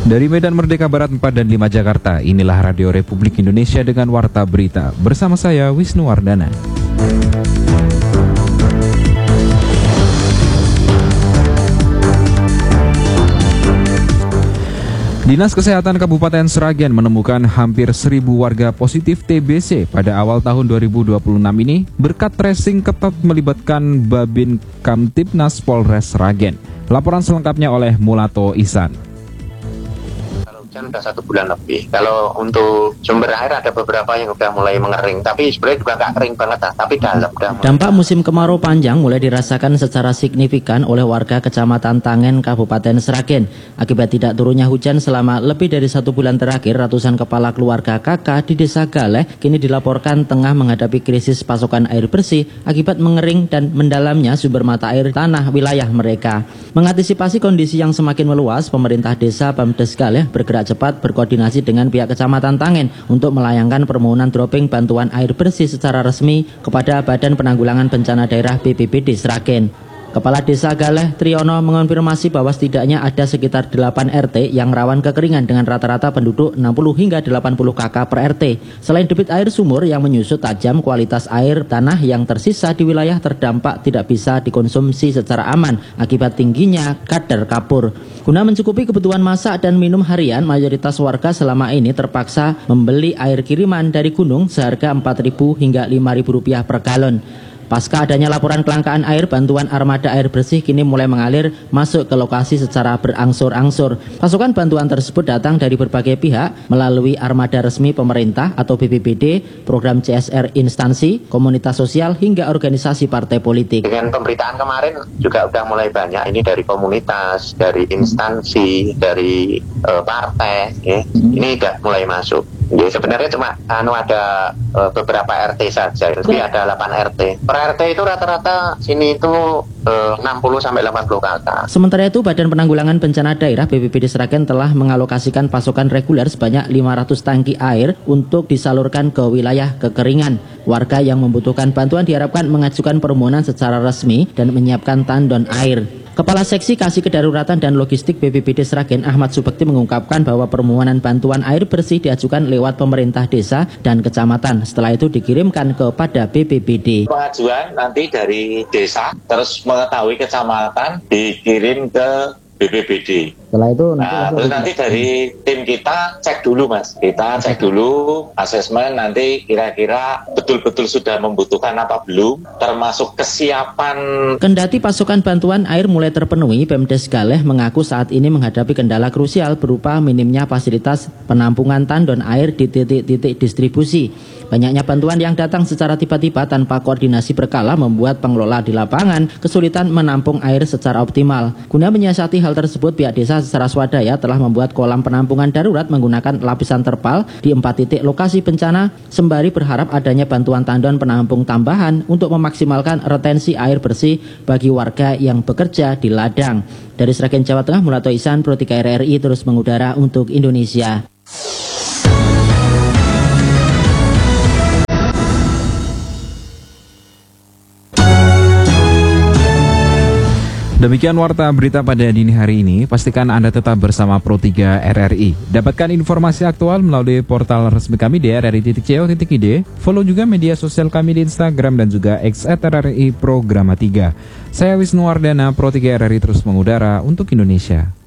Dari Medan Merdeka Barat 4 dan 5 Jakarta, inilah Radio Republik Indonesia dengan Warta Berita. Bersama saya, Wisnu Wardana. Dinas Kesehatan Kabupaten Sragen menemukan hampir 1.000 warga positif TBC pada awal tahun 2026 ini berkat tracing ketat melibatkan Babin Kamtibnas Polres Sragen. Laporan selengkapnya oleh Mulato Ihsan. Hujan udah 1 bulan lebih. Kalau untuk sumber air ada beberapa yang udah mulai mengering, tapi sebenarnya juga nggak kering banget tapi dalam. Dampak musim kemarau panjang mulai dirasakan secara signifikan oleh warga Kecamatan Tangen, Kabupaten Sragen. Akibat tidak turunnya hujan selama lebih dari 1 bulan terakhir, ratusan kepala keluarga KK di Desa Galeh kini dilaporkan tengah menghadapi krisis pasokan air bersih akibat mengering dan mendalamnya sumber mata air tanah wilayah mereka. Mengantisipasi kondisi yang semakin meluas, pemerintah desa Pemdes Galeh bergerak cepat berkoordinasi dengan pihak Kecamatan Tangen untuk melayangkan permohonan dropping bantuan air bersih secara resmi kepada Badan Penanggulangan Bencana Daerah BPBD Sragen. Kepala Desa Galeh Triyono mengonfirmasi bahwa setidaknya ada sekitar 8 RT yang rawan kekeringan dengan rata-rata penduduk 60 hingga 80 KK per RT. Selain debit air sumur yang menyusut tajam, kualitas air tanah yang tersisa di wilayah terdampak tidak bisa dikonsumsi secara aman akibat tingginya kadar kapur. Guna mencukupi kebutuhan masak dan minum harian, mayoritas warga selama ini terpaksa membeli air kiriman dari gunung seharga Rp4.000 hingga Rp5.000 per galon. Pasca adanya laporan kelangkaan air, bantuan armada air bersih kini mulai mengalir masuk ke lokasi secara berangsur-angsur. Pasokan bantuan tersebut datang dari berbagai pihak melalui armada resmi pemerintah atau BPBD, program CSR instansi, komunitas sosial, hingga organisasi partai politik. Dengan pemberitaan kemarin juga udah mulai banyak, ini dari komunitas, dari instansi, dari partai, ya. Ini udah mulai masuk. Ya, sebenarnya cuma ada beberapa RT saja, tapi ada 8 RT. Per RT itu rata-rata sini itu 60 sampai 80 kakak. Sementara itu, Badan Penanggulangan Bencana Daerah BPBD Sragen telah mengalokasikan pasokan reguler sebanyak 500 tangki air untuk disalurkan ke wilayah kekeringan. Warga yang membutuhkan bantuan diharapkan mengajukan permohonan secara resmi dan menyiapkan tandon air. Kepala Seksi Kasih Kedaruratan dan Logistik BPBD Sragen Ahmad Subekti mengungkapkan bahwa permohonan bantuan air bersih diajukan lewat pemerintah desa dan kecamatan. Setelah itu dikirimkan kepada BPBD. Pengajuan nanti dari desa terus mengetahui kecamatan dikirim ke BPBD. Setelah itu nanti dari tim kita cek dulu, Mas. Kita cek dulu asesmen nanti kira-kira betul-betul sudah membutuhkan apa belum, termasuk kesiapan. Kendati pasokan bantuan air mulai terpenuhi, Pemdes Galeh mengaku saat ini menghadapi kendala krusial berupa minimnya fasilitas penampungan tandon air di titik-titik distribusi. Banyaknya bantuan yang datang secara tiba-tiba tanpa koordinasi berkala membuat pengelola di lapangan kesulitan menampung air secara optimal. Guna menyiasati hal tersebut, pihak desa secara swadaya telah membuat kolam penampungan darurat menggunakan lapisan terpal di 4 titik lokasi bencana, sembari berharap adanya bantuan tandon penampung tambahan untuk memaksimalkan retensi air bersih bagi warga yang bekerja di ladang. Dari Sragen, Jawa Tengah, Mulato Ihsan, Pro 3 RRI terus mengudara untuk Indonesia. Demikian Warta Berita pada dini hari ini. Pastikan Anda tetap bersama Pro 3 RRI. Dapatkan informasi aktual melalui portal resmi kami di rri.co.id. Follow juga media sosial kami di Instagram dan juga @RRI Programa 3. Saya Wisnu Wardana, Pro 3 RRI terus mengudara untuk Indonesia.